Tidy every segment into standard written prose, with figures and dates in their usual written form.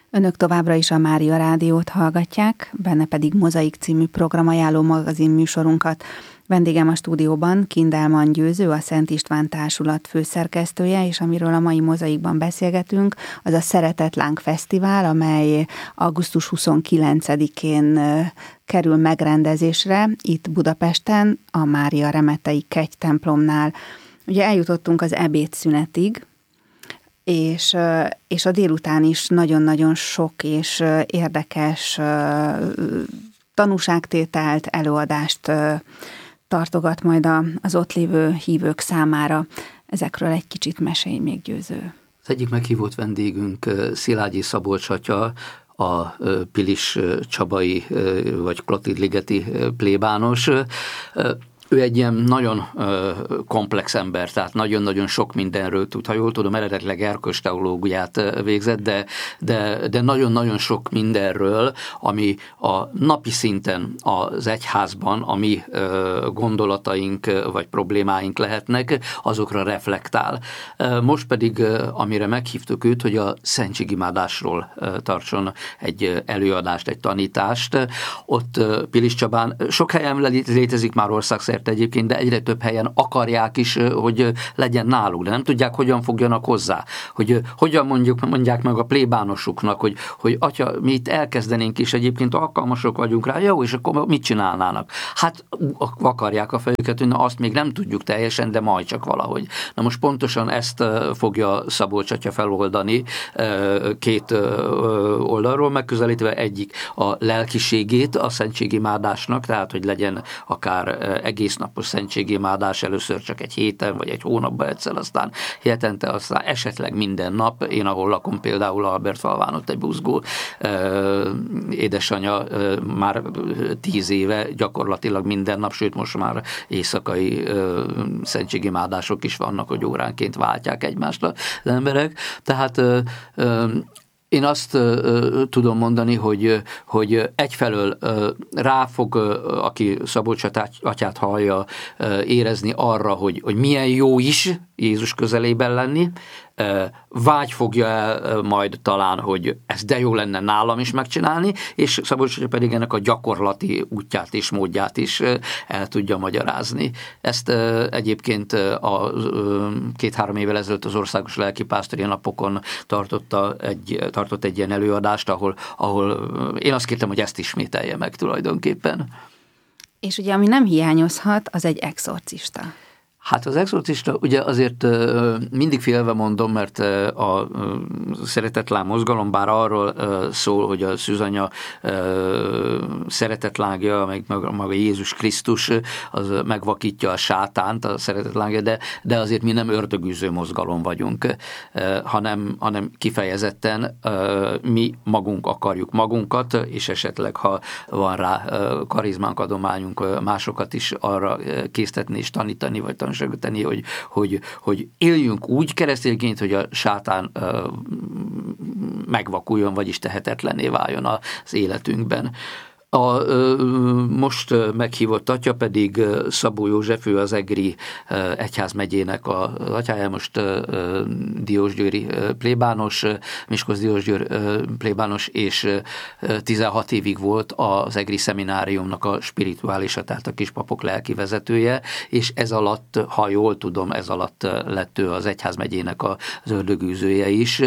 Önök továbbra is a Mária Rádiót hallgatják, benne pedig Mozaik című programajánló magazin műsorunkat. Vendégem a stúdióban Kindelman Győző, a Szent István Társulat főszerkesztője, és amiről a mai Mozaikban beszélgetünk, az a Szeretetláng Fesztivál, amely augusztus 29-én kerül megrendezésre itt Budapesten, a Mária Remetei kegytemplomnál. Ugye eljutottunk az ebédszünetig, és a délután is nagyon-nagyon sok és érdekes tanúságtételt, előadást tartogat majd az ott lévő hívők számára. Ezekről egy kicsit mesélj még, Győző. Az egyik meghívott vendégünk Szilágyi Szabolcs atya, a Pilis csabai vagy Klotilligeti plébános. Ő egy ilyen nagyon komplex ember, tehát nagyon-nagyon sok mindenről tud. Ha jól tudom, eredetileg erkölcsteológiát végzett, de nagyon-nagyon sok mindenről, ami a napi szinten az egyházban, a mi gondolataink vagy problémáink lehetnek, azokra reflektál. Most pedig, amire meghívtuk őt, hogy a szentségimádásról tartson egy előadást, egy tanítást. Ott Pilis Csabán sok helyen létezik már országszerte egyébként, de egyre több helyen akarják is, hogy legyen náluk, de nem tudják, hogyan fogjanak hozzá. Hogy hogyan mondják meg a plébánosuknak, hogy atya, mi itt elkezdenénk is, egyébként alkalmasok vagyunk rá, jó, és akkor mit csinálnának? Hát akarják a fejüket, hogy na, azt még nem tudjuk teljesen, de majd csak valahogy. Na most pontosan ezt fogja Szabolcs atya feloldani két oldalról megközelítve, egyik a lelkiségét a szentségimádásnak, tehát hogy legyen akár egésznapos szentségimádás, először csak egy héten, vagy egy hónapban egyszer, aztán hetente, aztán esetleg minden nap. Én, ahol lakom, például Albertfalván, ott egy buzgó édesanyja már 10 éve gyakorlatilag minden nap, sőt most már éjszakai szentségimádások is vannak, hogy óránként váltják egymást az emberek. Tehát én azt tudom mondani, hogy egyfelől rá fog, aki Szabolcs atyát hallja, érezni arra, hogy milyen jó is Jézus közelében lenni, vágy fogja el majd talán, hogy ez de jó lenne nálam is megcsinálni, és Szabolcs atya pedig ennek a gyakorlati útját és módját is el tudja magyarázni. Ezt egyébként a 2-3 évvel ezelőtt az Országos Lelkipásztori Napokon tartott egy ilyen előadást, ahol én azt kértem, hogy ezt ismételje meg tulajdonképpen. És ugye ami nem hiányozhat, az egy exorcista. Hát az exorcista ugye azért mindig félve mondom, mert a szeretetláng mozgalom bár arról szól, hogy a szűzanya szeretetlángja, meg maga Jézus Krisztus az megvakítja a sátánt, a szeretetlángja, de azért mi nem ördögűző mozgalom vagyunk, hanem kifejezetten mi magunk akarjuk magunkat, és esetleg ha van rá karizmánk, adományunk, másokat is arra késztetni és tanítani, vagy segíteni, hogy éljünk úgy keresztényként, hogy a sátán megvakuljon, vagyis tehetetlenné váljon az életünkben. A most meghívott atya pedig Szabó József, ő az Egri egyházmegyének az atyája, most diósgyőri plébános, Miskolc Diósgyőr plébános, és 16 évig volt az Egri szemináriumnak a spirituálisa, tehát a kispapok lelki vezetője, és ez alatt, ha jól tudom, ez alatt lett ő az egyházmegyének az ördögűzője is.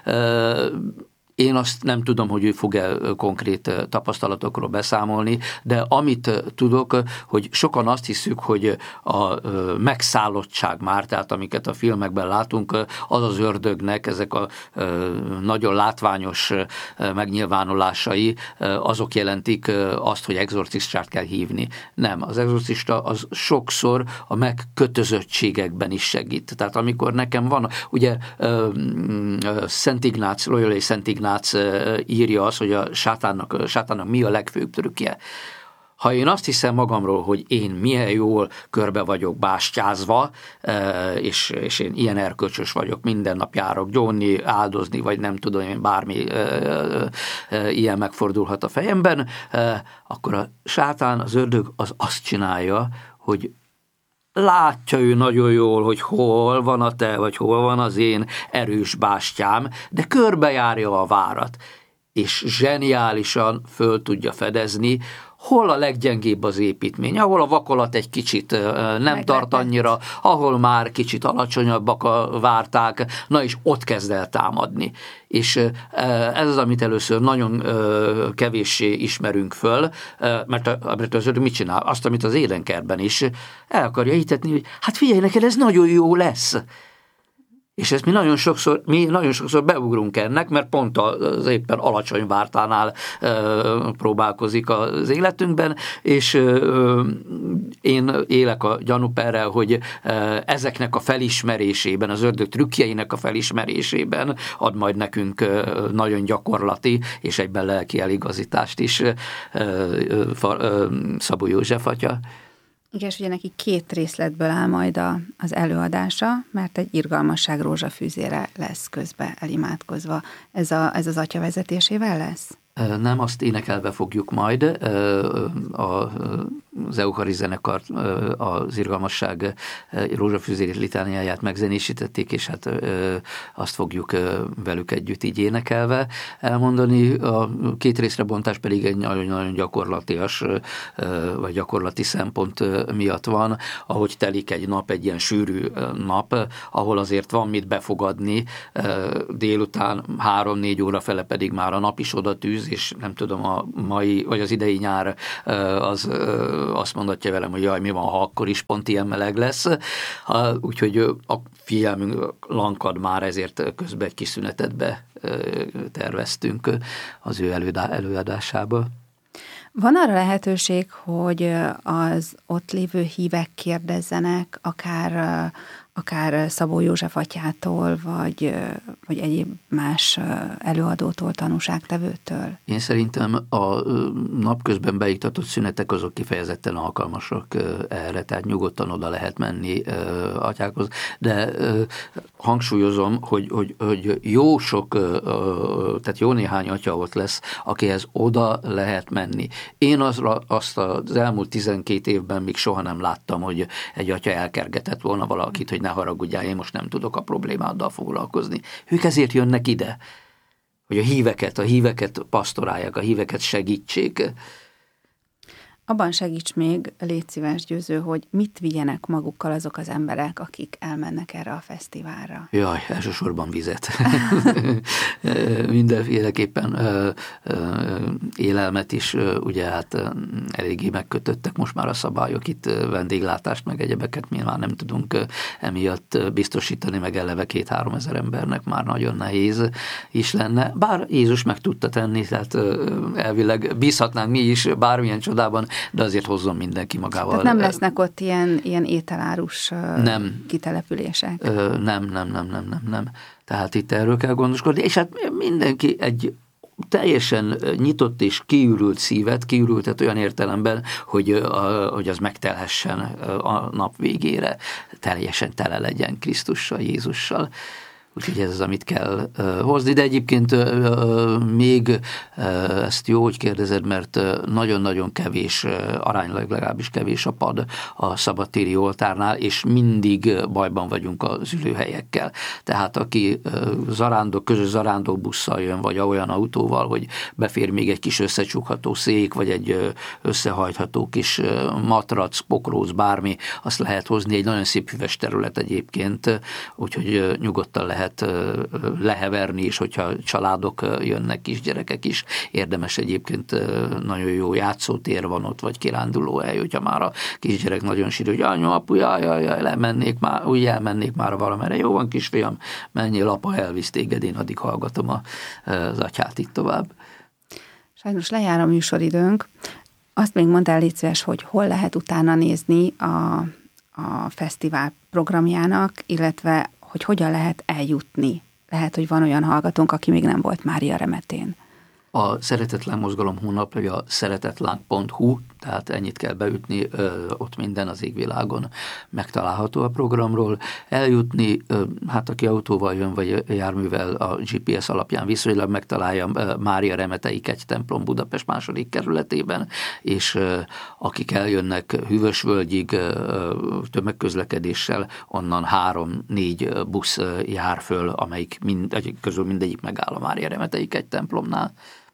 Én azt nem tudom, hogy ő fog-e konkrét tapasztalatokról beszámolni, de amit tudok, hogy sokan azt hiszük, hogy a megszállottság már, tehát amiket a filmekben látunk, az ördögnek, ezek a nagyon látványos megnyilvánulásai, azok jelentik azt, hogy exorcistát kell hívni. Nem, az exorcista az sokszor a megkötözöttségekben is segít. Tehát amikor nekem van, ugye Szent Ignác, Loyolai Szent Ignác írja azt, hogy a sátánnak mi a legfőbb trükkje. Ha én azt hiszem magamról, hogy én milyen jól körbe vagyok bástyázva, és én ilyen erkölcsös vagyok, minden nap járok gyónni, áldozni, vagy nem tudom, én bármi ilyen megfordulhat a fejemben, akkor a sátán, az ördög az azt csinálja, hogy látja ő nagyon jól, hogy hol van a te, vagy hol van az én erős bástyám, de körbejárja a várat. és zseniálisan föl tudja fedezni, hol a leggyengébb az építmény, ahol a vakolat egy kicsit nem tart annyira, ahol már kicsit alacsonyabbak a várták, na és ott kezd el támadni. És ez az, amit először nagyon kevéssé ismerünk föl, mert az mit csinál? Azt, amit az édenkertben is el akarja hitetni, hogy hát figyelj, neked ez nagyon jó lesz. És ezt mi nagyon sokszor beugrunk ennek, mert pont az éppen alacsony vártánál próbálkozik az életünkben, és én élek a gyanúperrel, hogy ezeknek a felismerésében, az ördög trükkjeinek a felismerésében ad majd nekünk nagyon gyakorlati és egyben lelki eligazítást is Szabó József atya. Igen, és ugye neki 2 részletből áll majd az előadása, mert egy irgalmasság rózsafűzére lesz közbe elimádkozva. Ez az atya vezetésével lesz? Nem, azt énekelve fogjuk majd. Az Eucharisztus zenekar az irgalmasság rózsafűzér litániáját megzenésítették, és hát azt fogjuk velük együtt így énekelve elmondani. A 2 részre bontás pedig egy nagyon-nagyon gyakorlatias, vagy gyakorlati szempont miatt van, ahogy telik egy nap, egy ilyen sűrű nap, ahol azért van mit befogadni, délután 3-4 óra fele pedig már a nap is oda tűz, és nem tudom, a mai, vagy az idei nyár az azt mondatja velem, hogy jaj, mi van, ha akkor is pont ilyen meleg lesz. Úgyhogy a figyelmünk lankad már, ezért közben egy kis szünetet terveztünk az ő előadásába. Van arra lehetőség, hogy az ott lévő hívek kérdezzenek, akár Szabó József atyától, vagy egyéb más előadótól, tanúságtevőtől? Én szerintem a napközben beiktatott szünetek azok kifejezetten alkalmasak erre, tehát nyugodtan oda lehet menni atyákhoz, de hangsúlyozom, hogy jó sok, tehát jó néhány atya ott lesz, akihez oda lehet menni. Én azt az elmúlt 12 évben még soha nem láttam, hogy egy atya elkergetett volna valakit, hogy ne haragudjál, én most nem tudok a problémáddal foglalkozni. Ők ezért jönnek ide, hogy a híveket pasztorálják, a híveket segítsék. Abban segíts még, légy szíves Győző, hogy mit vigyenek magukkal azok az emberek, akik elmennek erre a fesztiválra? Jaj, elsősorban vizet. Mindenféleképpen élelmet is, ugye hát eléggé megkötöttek most már a szabályok, itt vendéglátást meg egyebeket mi már nem tudunk emiatt biztosítani, meg eleve 2-3 ezer embernek már nagyon nehéz is lenne. Bár Jézus meg tudta tenni, tehát elvileg bízhatnánk mi is bármilyen csodában, de azért hozzon mindenki magával. Tehát nem lesznek ott ilyen ételárus kitelepülések? Nem. Tehát itt erről kell gondoskodni, és hát mindenki egy teljesen nyitott és kiürült szívet, kiürültet olyan értelemben, hogy az megtelhessen a nap végére, teljesen tele legyen Krisztussal, Jézussal. Úgyhogy ez az, amit kell hozni, de egyébként még ezt jó, hogy kérdezed, mert nagyon-nagyon kevés, aránylag legalábbis kevés a pad a szabadtéri oltárnál, és mindig bajban vagyunk az ülőhelyekkel. Tehát aki közös zarándokbusszal jön, vagy olyan autóval, hogy befér még egy kis összecsukható szék, vagy egy összehajtható kis matrac, pokróc, bármi, azt lehet hozni. Egy nagyon szép hüves terület egyébként, úgyhogy nyugodtan lehet leheverni is, hogyha családok jönnek, kisgyerekek is. Érdemes egyébként, nagyon jó játszótér van ott, vagy kirándulóhely, hogyha már a kisgyerek nagyon sír, hogy anyu, apu, jaj, elmennék már valamire. Jó van, kisfiam, menjél, apa elvisz téged, én addig hallgatom az atyát itt tovább. Sajnos lejár a műsoridőnk. Azt még mondd el, légy szíves, hogy hol lehet utána nézni a fesztivál programjának, illetve hogy hogyan lehet eljutni. Lehet, hogy van olyan hallgatónk, aki még nem volt Mária Remetén. A Szeretetlen Mozgalom honlapja szeretetláng.hu, tehát ennyit kell beütni, ott minden az égvilágon megtalálható a programról. Eljutni, hát aki autóval jön, vagy járművel a GPS alapján viszonylag megtalálja Mária Remetei Kegytemplom Budapest 2. kerületében, és akik eljönnek Hűvösvölgyig tömegközlekedéssel, onnan 3-4 busz jár föl, amelyik közül mindegyik megáll a Mária Remetei Kegytemplomnál.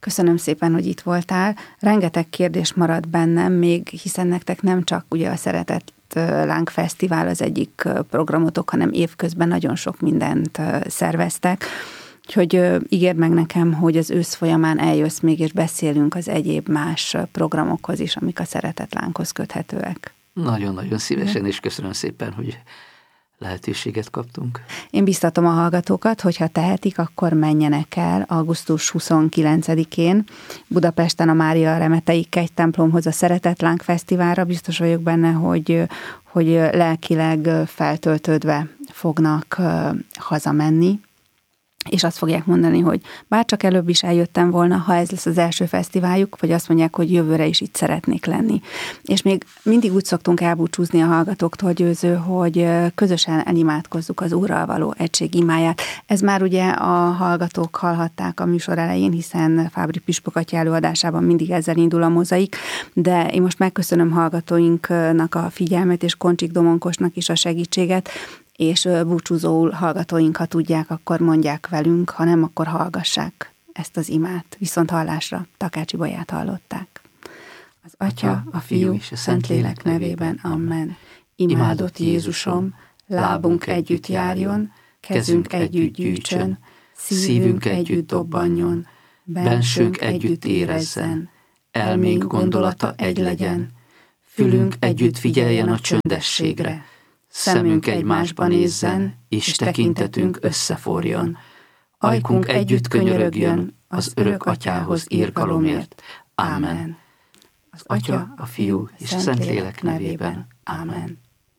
Köszönöm szépen, hogy itt voltál. Rengeteg kérdés maradt bennem, még hiszen nektek nem csak ugye a Szeretett Láng Fesztivál az egyik programotok, hanem évközben nagyon sok mindent szerveztek. Úgyhogy ígérd meg nekem, hogy az ősz folyamán eljössz még, és beszélünk az egyéb más programokhoz is, amik a Szeretett Lánghoz köthetőek. Nagyon-nagyon szívesen, és köszönöm szépen, hogy lehetőséget kaptunk. Én biztatom a hallgatókat, hogyha tehetik, akkor menjenek el augusztus 29-én Budapesten a Mária Remetei Kegytemplomhoz a Szeretett Láng Fesztiválra. Biztos vagyok benne, hogy lelkileg feltöltődve fognak hazamenni, és azt fogják mondani, hogy bárcsak előbb is eljöttem volna, ha ez lesz az első fesztiváljuk, vagy azt mondják, hogy jövőre is itt szeretnék lenni. És még mindig úgy szoktunk elbúcsúzni a hallgatóktól, Győző, hogy közösen elimádkozzuk az Úrral való egység imáját. Ez már ugye a hallgatók hallhatták a műsor elején, hiszen Fábri Püspök atya előadásában mindig ezzel indul a mozaik, de én most megköszönöm hallgatóinknak a figyelmet, és Koncsik Domonkosnak is a segítséget, és búcsúzóul hallgatóink, ha tudják, akkor mondják velünk, ha nem, akkor hallgassák ezt az imát. Viszont hallásra Takácsi Baját hallották. Az Atya, a Fiú és a Szentlélek nevében, amen. Imádott Jézusom, lábunk együtt járjon, kezünk együtt gyűjtsön, szívünk együtt dobbanjon, bensünk együtt érezzen, elménk gondolata egy legyen, fülünk együtt figyeljen a csöndességre, szemünk egymásba nézzen, és tekintetünk összeforjon. Ajkunk együtt könyörögjön az örök Atyához irgalomért. Ámen. Az Atya, a Fiú és a Szentlélek nevében. Ámen.